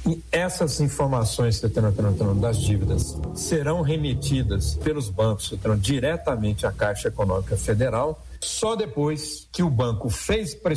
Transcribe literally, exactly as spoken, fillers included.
E essas informações das dívidas serão remetidas pelos bancos diretamente à Caixa Econômica Federal, só depois que o banco fez